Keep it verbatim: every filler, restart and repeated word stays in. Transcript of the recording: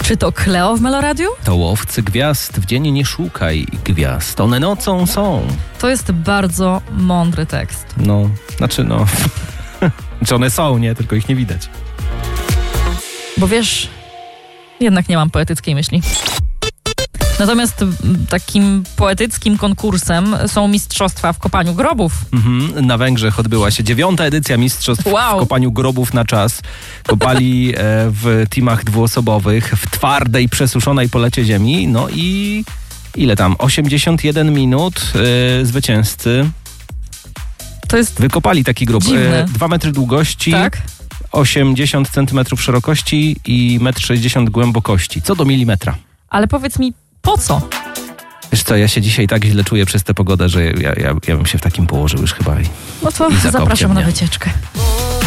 Czy to Kleo w Meloradiu? To łowcy gwiazd, w dzień nie szukaj gwiazd, one nocą są. To jest bardzo mądry tekst. No, znaczy no... Czy one są, nie? Tylko ich nie widać. Bo wiesz, jednak nie mam poetyckiej myśli. Natomiast takim poetyckim konkursem są mistrzostwa w kopaniu grobów. Mhm. Na Węgrzech odbyła się dziewiąta edycja mistrzostw Wow. w kopaniu grobów na czas. Kopali e, w teamach dwuosobowych w twardej, przesuszonej polecie ziemi. No i ile tam? osiemdziesiąt jeden minut e, zwycięzcy To jest wykopali taki grób. dziwne. E, dwa metry długości, tak? osiemdziesiąt centymetrów szerokości i metr sześćdziesiąt głębokości. Co do milimetra. Ale powiedz mi, po co? Wiesz co, ja się dzisiaj tak źle czuję przez tę pogodę, że ja, ja, ja bym się w takim położył już chyba i, No to i zakopcie zapraszam mnie. na wycieczkę.